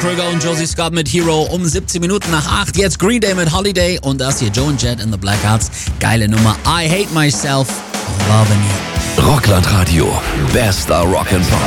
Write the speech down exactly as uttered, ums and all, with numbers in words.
Krüger und Josie Scott mit Hero um siebzehn Minuten nach acht. Jetzt Green Day mit Holiday und das hier Joe and Jet in the Blackhearts. Geile Nummer. I Hate Myself, Loving You. Rockland Radio, bester Rock'n'Pop.